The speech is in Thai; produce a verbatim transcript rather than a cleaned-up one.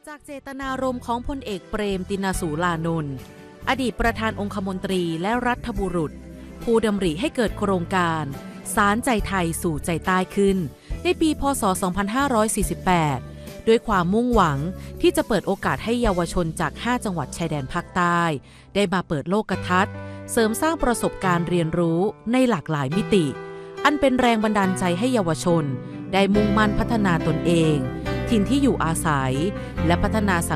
จากเจตนารมณ์ของพลเอกเปรมติณสูรานนท์อดีตประธานองคมนตรีและรัฐบุรุษผู้ดำริให้เกิดโครงการสารใจไทยสู่ใจใต้ขึ้นในปีพ.ศ. สองพันห้าร้อยสี่สิบแปดด้วยความมุ่งหวังที่จะเปิดโอกาสให้เยาวชนจากห้าจังหวัดชายแดนภาคใต้ได้มาเปิดโลกทัศน์เสริมสร้างประสบการณ์เรียนรู้ในหลากหลายมิติอันเป็นแรงบันดาลใจให้เยาวชนได้มุ่งมั่นพัฒนาตนเองถิ่นที่อยู่อาศัยและพัฒนาสัง